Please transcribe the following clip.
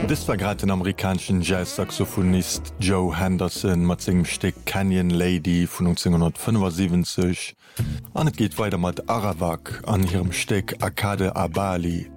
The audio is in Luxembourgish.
Das war grad den amerikanischen Jazzsaxophonist Joe Henderson mat segem Steck Canyon Lady vun 1975. An et geht weiter mat Arawak an ihrem Steck Akade Abali.